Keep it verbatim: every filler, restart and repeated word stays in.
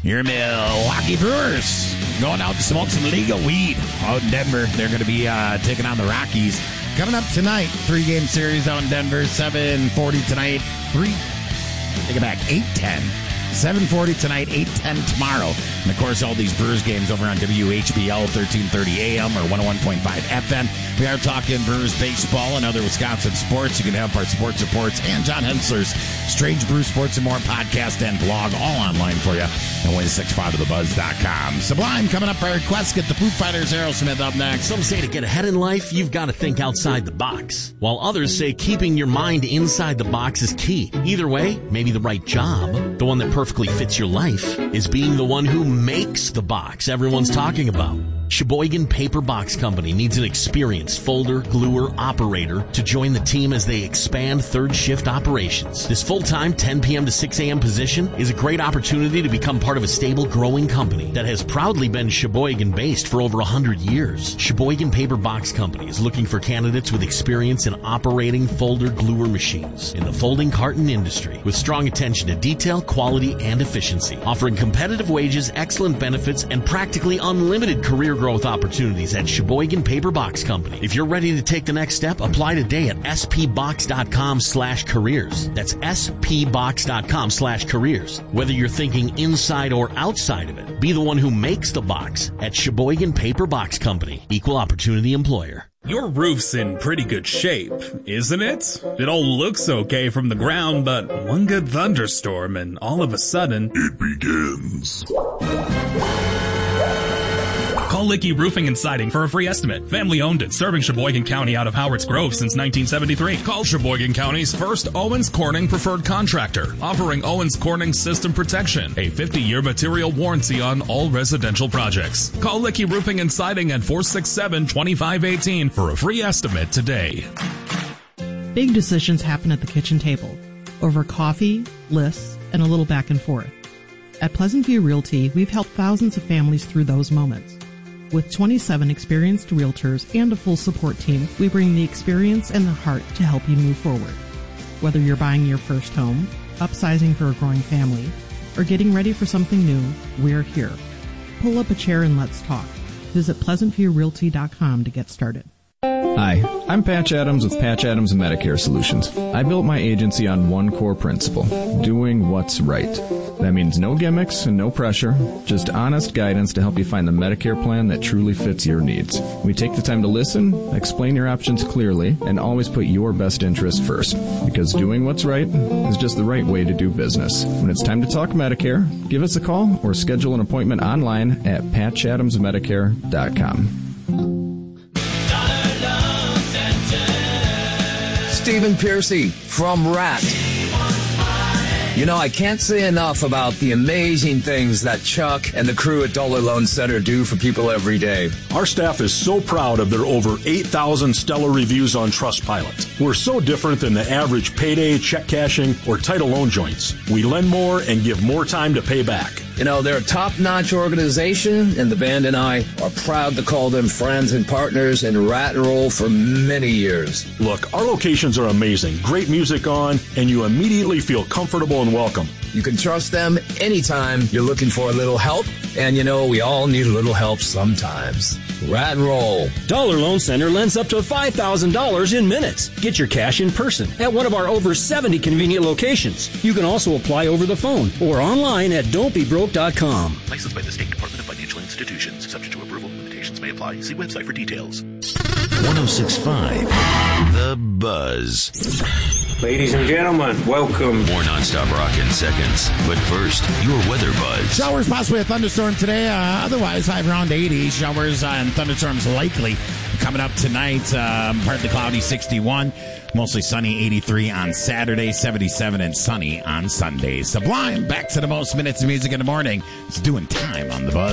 Your Milwaukee Brewers going out to smoke some legal weed out in Denver. They're going to be uh, taking on the Rockies. Coming up tonight, three-game series out in Denver, seven forty tonight, three, take it back, eight ten. seven forty tonight, eight ten tomorrow. And, of course, all these Brewers games over on W H B L, thirteen thirty A M or one oh one point five F M. We are talking Brewers baseball and other Wisconsin sports. You can have our sports reports and John Hensler's Strange Brew Sports and More podcast and blog all online for you at one six five of the buzz dot com. Sublime coming up by request. Get the Foo Fighters, Aerosmith up next. Some say to get ahead in life, you've got to think outside the box, while others say keeping your mind inside the box is key. Either way, maybe the right job, the one that perfectly fits your life, is being the one who makes the box everyone's talking about. Sheboygan Paper Box Company needs an experienced folder, gluer, operator to join the team as they expand third shift operations. This full-time ten p.m. to six a.m. position is a great opportunity to become part of a stable, growing company that has proudly been Sheboygan-based for over one hundred years. Sheboygan Paper Box Company is looking for candidates with experience in operating folder gluer machines in the folding carton industry with strong attention to detail, quality, and efficiency, offering competitive wages, excellent benefits, and practically unlimited career growth opportunities at Sheboygan Paper Box Company. If you're ready to take the next step, apply today at spbox.com slash careers. That's spbox.com slash careers. Whether you're thinking inside or outside of it, be the one who makes the box at Sheboygan Paper Box Company. Equal opportunity employer. Your roof's in pretty good shape, isn't it? It all looks okay from the ground, but one good thunderstorm and all of a sudden, it begins. Call Licky Roofing and Siding for a free estimate. Family owned and serving Sheboygan County out of Howards Grove since nineteen seventy-three. Call Sheboygan County's first Owens Corning preferred contractor, offering Owens Corning System Protection, a fifty-year material warranty on all residential projects. Call Licky Roofing and Siding at four six seven, two five one eight for a free estimate today. Big decisions happen at the kitchen table, over coffee, lists, and a little back and forth. At Pleasant View Realty, we've helped thousands of families through those moments. With twenty-seven experienced realtors and a full support team, we bring the experience and the heart to help you move forward. Whether you're buying your first home, upsizing for a growing family, or getting ready for something new, we're here. Pull up a chair and let's talk. Visit pleasant view realty dot com to get started. Hi, I'm Patch Adams with Patch Adams Medicare Solutions. I built my agency on one core principle, doing what's right. That means no gimmicks and no pressure, just honest guidance to help you find the Medicare plan that truly fits your needs. We take the time to listen, explain your options clearly, and always put your best interest first. Because doing what's right is just the right way to do business. When it's time to talk Medicare, give us a call or schedule an appointment online at patch adams medicare dot com. Stephen Piercy from Rat. You know, I can't say enough about the amazing things that Chuck and the crew at Dollar Loan Center do for people every day. Our staff is so proud of their over eight thousand stellar reviews on Trustpilot. We're so different than the average payday, check cashing, or title loan joints. We lend more and give more time to pay back. You know, they're a top-notch organization, and the band and I are proud to call them friends and partners in Rat and Roll for many years. Look, our locations are amazing. Great music on, and you immediately feel comfortable and welcome. You can trust them anytime you're looking for a little help, and you know, we all need a little help sometimes. Rat and Roll. Dollar Loan Center lends up to five thousand dollars in minutes. Get your cash in person at one of our over seventy convenient locations. You can also apply over the phone or online at don't be broke dot com. Licensed by the State Department of Financial Institutions. Subject to approval. Limitations may apply. See website for details. one oh six point five The Buzz. Ladies and gentlemen, welcome. More nonstop rock in seconds. But first, your weather buzz. Showers, possibly a thunderstorm today. Uh, otherwise, high around eighty. Showers uh, and thunderstorms likely coming up tonight. Um, partly cloudy, sixty-one. Mostly sunny, eighty-three on Saturday, seventy-seven and sunny on Sunday. Sublime, back to the most minutes of music in the morning. It's doing time on the Buzz.